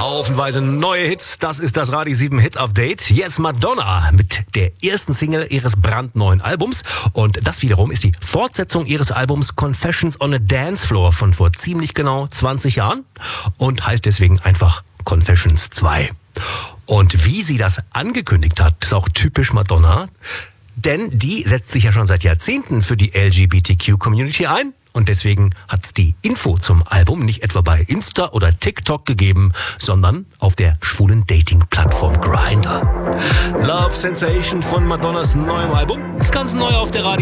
Haufenweise neue Hits, das ist das Radio 7 Hit Update. Jetzt Madonna mit der ersten Single ihres brandneuen Albums. Und das wiederum ist die Fortsetzung ihres Albums Confessions on a Dance Floor von vor ziemlich genau 20 Jahren und heißt deswegen einfach Confessions 2. Und wie sie das angekündigt hat, ist auch typisch Madonna, denn die setzt sich ja schon seit Jahrzehnten für die LGBTQ-Community ein. Und deswegen hat's die Info zum Album nicht etwa bei Insta oder TikTok gegeben, sondern auf der schwulen Dating-Plattform Grindr. Love Sensation von Madonnas neuem Album ist ganz neu auf der Radio